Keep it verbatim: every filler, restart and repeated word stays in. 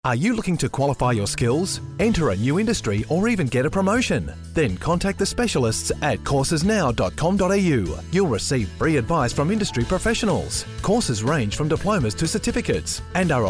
Are you looking to qualify your skills, enter a new industry, or even get a promotion? Then contact the specialists at courses now dot com dot a u. You'll receive free advice from industry professionals. Courses range from diplomas to certificates and are